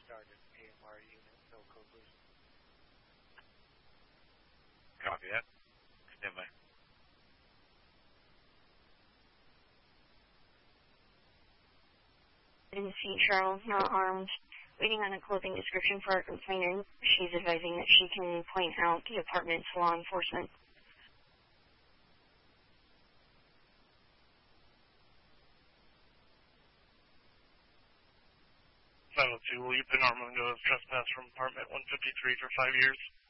Copy that. Stand by. In St. Charles, not armed. Waiting on a clothing description for our complainant. She's advising that she can point out the apartment to law enforcement. 902, will you pin Armando as trespass from apartment 153 for 5 years?